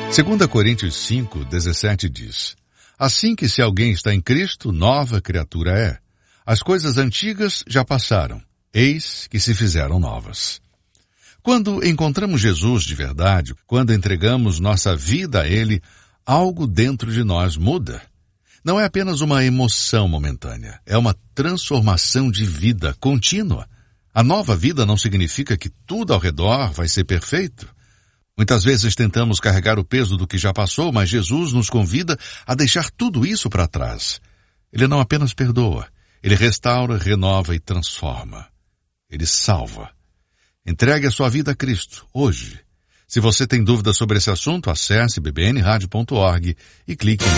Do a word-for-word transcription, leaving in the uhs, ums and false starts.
Segunda Coríntios cinco, dezessete diz: Assim que se alguém está em Cristo, nova criatura é. As coisas antigas já passaram, eis que se fizeram novas. Quando encontramos Jesus de verdade, quando entregamos nossa vida a Ele, algo dentro de nós muda. Não é apenas uma emoção momentânea, é uma transformação de vida contínua. A nova vida não significa que tudo ao redor vai ser perfeito. Muitas vezes tentamos carregar o peso do que já passou, mas Jesus nos convida a deixar tudo isso para trás. Ele não apenas perdoa, Ele restaura, renova e transforma. Ele salva. Entregue a sua vida a Cristo, hoje. Se você tem dúvidas sobre esse assunto, acesse b b n radio ponto org e clique em